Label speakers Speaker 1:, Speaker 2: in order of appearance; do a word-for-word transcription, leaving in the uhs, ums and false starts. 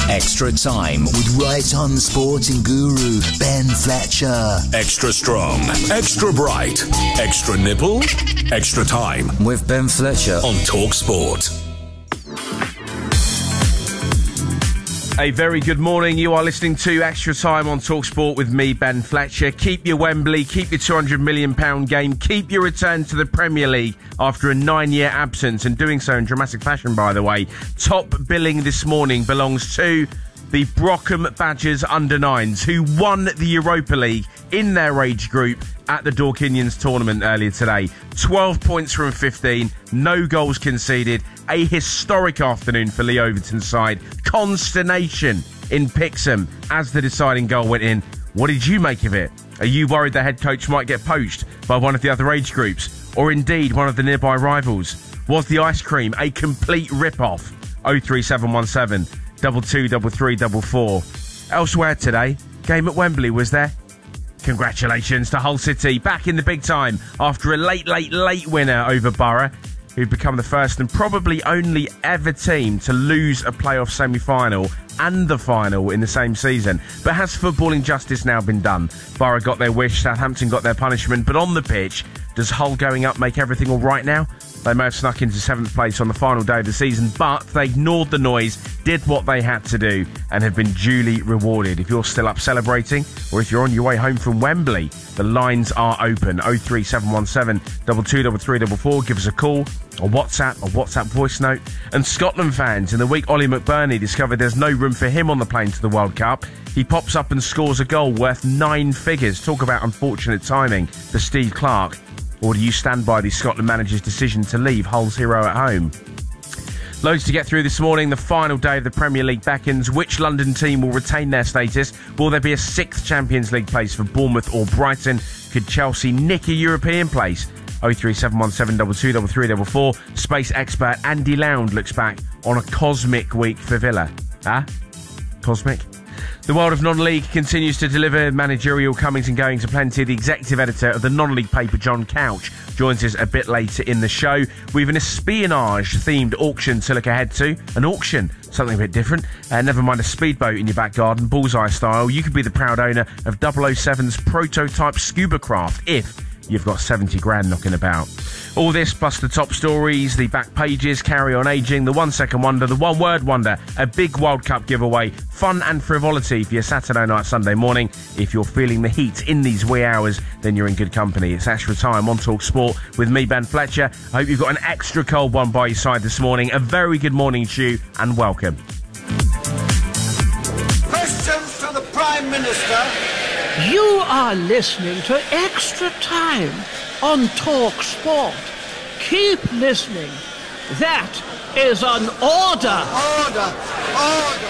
Speaker 1: Extra Time with Right On sporting guru Ben Fletcher.
Speaker 2: Extra strong, extra bright, extra nipple, Extra Time
Speaker 1: with Ben Fletcher
Speaker 2: on Talk Sport.
Speaker 3: A very good morning. You are listening to Extra Time on Talk Sport with me, Ben Fletcher. Keep your Wembley, keep your two hundred million pounds game, keep your return to the Premier League after a nine-year absence, and doing so in dramatic fashion, by the way. Top billing this morning belongs to the Brockham Badgers under nines, who won the Europa League in their age group at the Dorkinians tournament earlier today. twelve points from fifteen, no goals conceded. A historic afternoon for Lee Overton's side. Consternation in Pixham as the deciding goal went in. What did you make of it? Are you worried the head coach might get poached by one of the other age groups, or indeed one of the nearby rivals? Was the ice cream a complete rip-off? oh three seven one seven, two two three three four four. Elsewhere today, game at Wembley, was there? Congratulations to Hull City, back in the big time after a late, late, late winner over Borough, who've become the first and probably only ever team to lose a playoff semi-final and the final in the same season. But has footballing justice now been done? Borough got their wish, Southampton got their punishment, but on the pitch, does Hull going up make everything all right now? They may have snuck into seventh place on the final day of the season, but they ignored the noise, did what they had to do, and have been duly rewarded. If you're still up celebrating, or if you're on your way home from Wembley, the lines are open. oh three seven one seven, two two three three four four. Give us a call, a WhatsApp, a WhatsApp voice note. And Scotland fans, in the week Ollie McBurney discovered there's no room for him on the plane to the World Cup, he pops up and scores a goal worth nine figures. Talk about unfortunate timing for Steve Clarke. Or do you stand by the Scotland manager's decision to leave Hull's hero at home? Loads to get through this morning. The final day of the Premier League beckons. Which London team will retain their status? Will there be a sixth Champions League place for Bournemouth or Brighton? Could Chelsea nick a European place? oh three seven one seven, two two three three four four. Space expert Andy Lound looks back on a cosmic week for Villa. Huh? Cosmic? The world of non-league continues to deliver managerial comings and goings aplenty. The executive editor of the non-league paper, John Couch, joins us a bit later in the show. We have an espionage-themed auction to look ahead to. An auction, something a bit different. Uh, never mind a speedboat in your back garden, bullseye style. You could be the proud owner of double oh seven's prototype scuba craft if you've got seventy grand knocking about. All this plus the top stories, the back pages, carry on ageing, the one second wonder, the one word wonder, a big World Cup giveaway, fun and frivolity for your Saturday night, Sunday morning. If you're feeling the heat in these wee hours, then you're in good company. It's Extra Time on Talk Sport with me, Ben Fletcher. I hope you've got an extra cold one by your side this morning. A very good morning to you and welcome.
Speaker 4: Questions to the Prime Minister.
Speaker 5: You are listening to Extra Time on Talk Sport. Keep listening. That is an order.
Speaker 4: Order. Order.